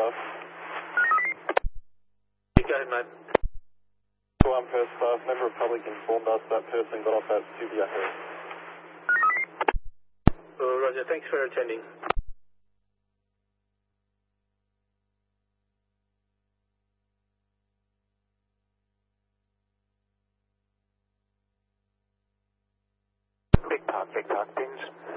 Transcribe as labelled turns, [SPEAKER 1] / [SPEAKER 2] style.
[SPEAKER 1] class.
[SPEAKER 2] You go ahead, mate.
[SPEAKER 1] One first class, member of public informed us that person got off at Subia Hill.
[SPEAKER 2] Roger, thanks for attending.
[SPEAKER 3] Big Park, Pins.